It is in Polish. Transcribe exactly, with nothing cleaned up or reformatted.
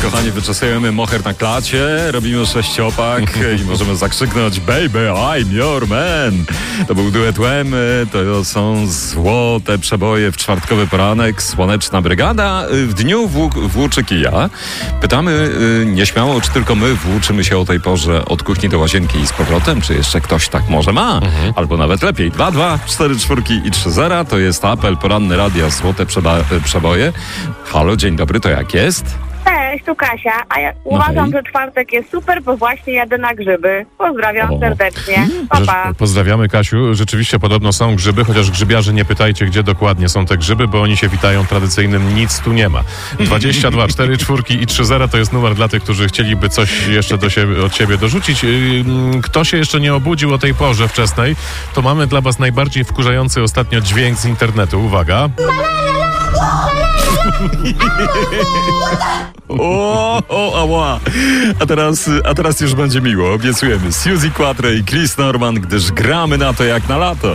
kochani, wyczesujemy moher na klacie, robimy sześciopak i możemy zakrzyknąć Baby, I'm your man. To był duet Łem, to są złote przeboje w czwartkowy poranek, Słoneczna Brygada. W dniu włó- włóczy kija. Pytamy nieśmiało, czy tylko my włóczymy się o tej porze od kuchni do łazienki i z powrotem, czy jeszcze ktoś tak może ma, mhm. albo nawet lepiej. dwa dwa cztery czwórki i trzy zera to jest apel poranny radia Złote przeba- przeboje. Halo, dzień dobry, to jak jest? Cześć, tu Kasia, a ja uważam, hej. że czwartek jest super, bo właśnie jadę na grzyby. Pozdrawiam O. serdecznie. Pa, pa. Rzecz, pozdrawiamy, Kasiu. Rzeczywiście podobno są grzyby, chociaż grzybiarze nie pytajcie, gdzie dokładnie są te grzyby, bo oni się witają tradycyjnym nic tu nie ma. dwadzieścia dwa cztery czwórki i trzy zera to jest numer dla tych, którzy chcieliby coś jeszcze do siebie, od siebie dorzucić. Kto się jeszcze nie obudził o tej porze wczesnej, to mamy dla was najbardziej wkurzający ostatnio dźwięk z internetu. Uwaga. O, o, ała. A teraz, a teraz już będzie miło, obiecujemy. Suzy Quatro i Chris Norman, gdyż gramy na to jak na lato.